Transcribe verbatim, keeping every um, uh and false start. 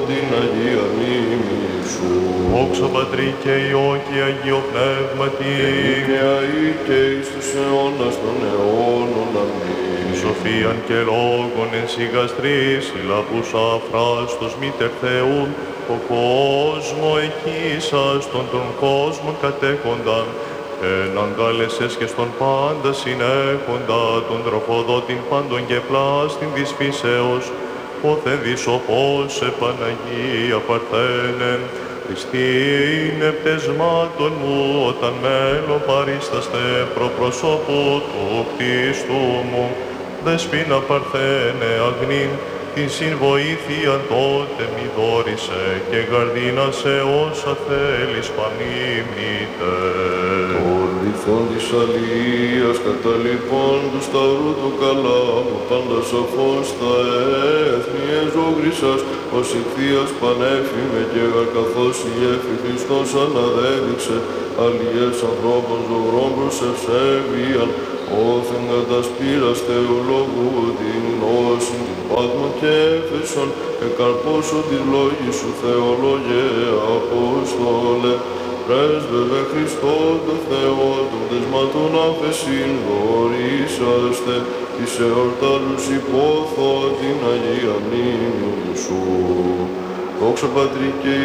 την Αγία μνήμη σου. Δόξα Πατρί και Υιό και Αγίο Πνεύματι, Και αεί και εις τους αιώνας των αιώνων. Αμήν. σοφίαν και λόγων εν σιγαστρής, ηλαπούς αφράστος μήτερ Θεού, ο κόσμο εκείσας των τον κόσμων κατέχονταν, εν αγκάλεσες και στον πάντα συνέχοντα, τον τροφοδότην πάντων και πλάστην της φύσεως, όθεν δισοπός επαναγία Παρθένε, Χριστίνε πτεσμάτων μου, όταν μέλλον παρίσταστε προπροσώπου του κτίστου μου, Δεσπίνα Παρθένε αγνήν, την συμβοήθειαν τότε μη δόρισε και γαρδίνασε όσα θέλεις πανήμνητε. Ο λιθόν της αλίας κατά λοιπόν του σταυρού του καλά που πάντα σοφός τα έθνη εζωγρίσας ως ηχθείας πανέφημε και καθώς η γέφη Χριστός αναδέδειξε αλλιές ανθρώπων ζωγρών προς ευσέβειαν όθεν κατασπήρας Θεολόγου την νόση την Πάτμο και Έφεσον και καρπόσο τη λόγη σου Θεολόγε Απόστολε. Πρέσβευε Χριστό το Θεό των δεσμάτων αφεσίν δωρήσαστε της εορτάλους υπόθω την Αγία μνήμη σου. Δόξα Πατρί και